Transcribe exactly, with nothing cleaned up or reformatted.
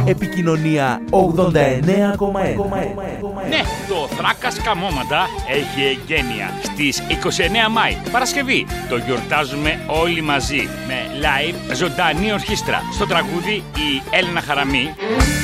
Επικοινωνία ογδόντα εννέα κόμμα ένα. Ναι, το Θράκας Καμώματα έχει εγγένεια στις είκοσι εννέα Μάη, Παρασκευή. Το γιορτάζουμε όλοι μαζί με live ζωντανή ορχήστρα. Στο τραγούδι η Έλενα Χαραμή.